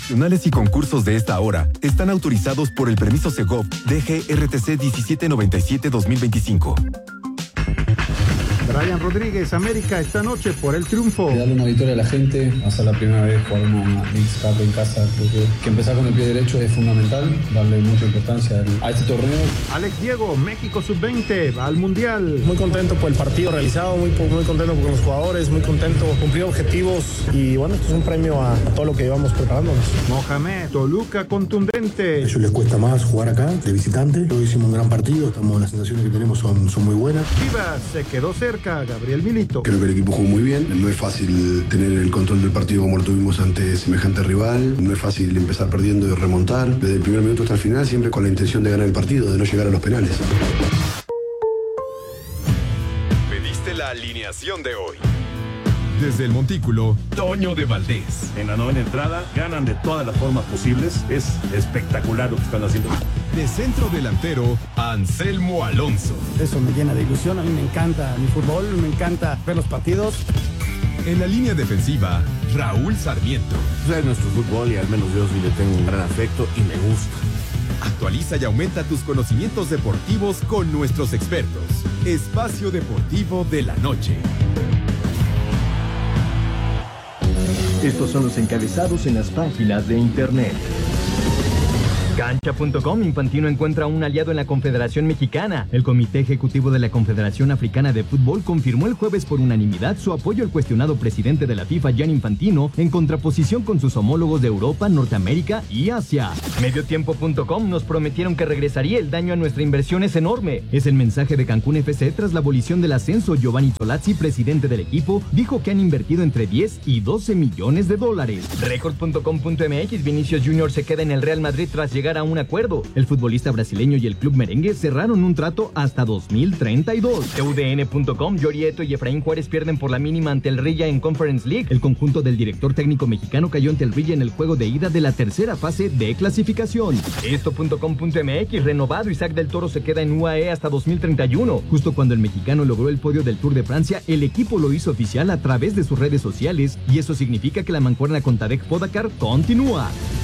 Nacionales y concursos de esta hora están autorizados por el permiso Segov DGRTC 1797-2025. Brian Rodríguez, América, esta noche por el triunfo. Darle una victoria a la gente, hacer la primera vez jugar una Leagues Cup en casa, creo que empezar con el pie derecho es fundamental, darle mucha importancia a este torneo. Alex Diego, México Sub-20, va al Mundial. Muy contento por el partido realizado, muy contento con los jugadores, muy contento, cumplir objetivos y bueno, esto es un premio a todo lo que llevamos preparándonos. Mohamed, Toluca contundente. A ellos les cuesta más jugar acá, de visitante. Hoy hicimos un gran partido, las sensaciones que tenemos son muy buenas. Chivas se quedó cerca, Gabriel Milito. Creo que el equipo jugó muy bien. No es fácil tener el control del partido como lo tuvimos ante semejante rival. No es fácil empezar perdiendo y remontar. Desde el primer minuto hasta el final, siempre con la intención de ganar el partido, de no llegar a los penales. Pediste la alineación de hoy. Desde el Montículo, Toño de Valdés. En la novena entrada, ganan de todas las formas posibles. Es espectacular lo que están haciendo. De centro delantero, Anselmo Alonso. Eso me llena de ilusión, a mí me encanta mi fútbol, me encanta ver los partidos. En la línea defensiva, Raúl Sarmiento. Es nuestro fútbol y al menos yo sí le tengo un gran afecto y me gusta. Actualiza y aumenta tus conocimientos deportivos con nuestros expertos. Espacio Deportivo de la Noche. Estos son los encabezados en las páginas de internet. Cancha.com, Infantino encuentra un aliado en la Confederación Mexicana. El Comité Ejecutivo de la Confederación Africana de Fútbol confirmó el jueves por unanimidad su apoyo al cuestionado presidente de la FIFA, Gianni Infantino, en contraposición con sus homólogos de Europa, Norteamérica y Asia. Mediotiempo.com, nos prometieron que regresaría, el daño a nuestra inversión es enorme. Es el mensaje de Cancún FC tras la abolición del ascenso. Giovanni Solazzi, presidente del equipo, dijo que han invertido entre 10 y 12 millones de dólares. Record.com.mx, Vinicius Jr. se queda en el Real Madrid tras llegar a un acuerdo. El futbolista brasileño y el club merengue cerraron un trato hasta 2032. TUDN.com, Yorieto y Efraín Juárez pierden por la mínima ante el Rilla en Conference League. El conjunto del director técnico mexicano cayó ante el Rilla en el juego de ida de la tercera fase de clasificación. Esto.com.mx, renovado, Isaac del Toro se queda en UAE hasta 2031. Justo cuando el mexicano logró el podio del Tour de Francia, el equipo lo hizo oficial a través de sus redes sociales y eso significa que la mancuerna con Tadej Pogačar continúa.